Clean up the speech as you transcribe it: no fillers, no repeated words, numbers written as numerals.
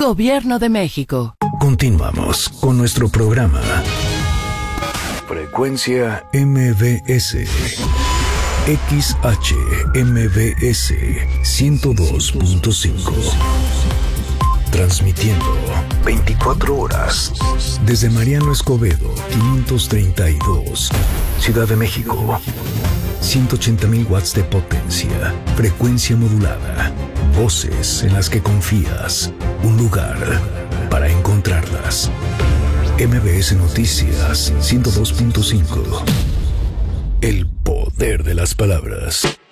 Gobierno de México. Continuamos con nuestro programa. Frecuencia MBS. XHMBS 102.5. Transmitiendo 24 horas desde Mariano Escobedo 532, Ciudad de México. 180,000 watts de potencia, frecuencia modulada, voces en las que confías, un lugar para encontrarlas. MBS Noticias 102.5. El poder de las palabras.